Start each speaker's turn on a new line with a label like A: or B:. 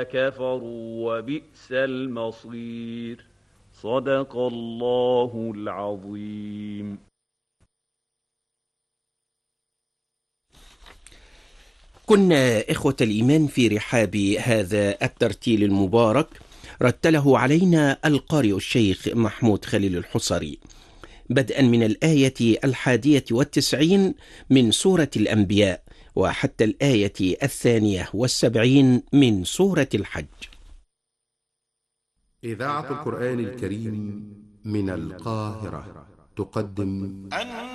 A: كفروا وبئس المصير. صدق الله العظيم.
B: كنا إخوة الإيمان في رحاب هذا الترتيل المبارك، رتله علينا القارئ الشيخ محمود خليل الحصري، بدءا من الآية 91 من سورة الأنبياء وحتى الآية 72 من سورة الحج.
C: إذاعة القرآن الكريم من القاهرة تقدم